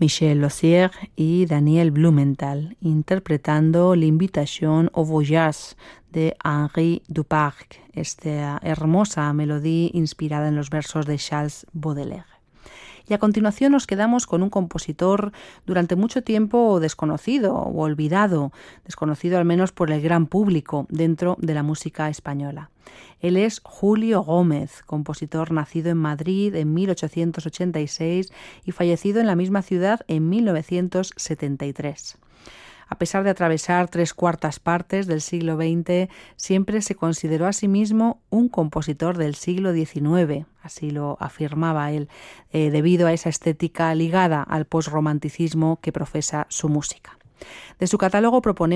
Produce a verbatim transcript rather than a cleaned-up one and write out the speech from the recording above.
Michel Lozier y Daniel Blumenthal, interpretando l'Invitation au Voyage de Henri Duparc, esta hermosa melodía inspirada en los versos de Charles Baudelaire. Y a continuación nos quedamos con un compositor durante mucho tiempo desconocido o olvidado, desconocido al menos por el gran público dentro de la música española. Él es Julio Gómez, compositor nacido en Madrid en mil ochocientos ochenta y seis y fallecido en la misma ciudad en mil novecientos setenta y tres. A pesar de atravesar tres cuartas partes del siglo veinte, siempre se consideró a sí mismo un compositor del siglo diecinueve, así lo afirmaba él, eh, debido a esa estética ligada al posromanticismo que profesa su música. De su catálogo proponemos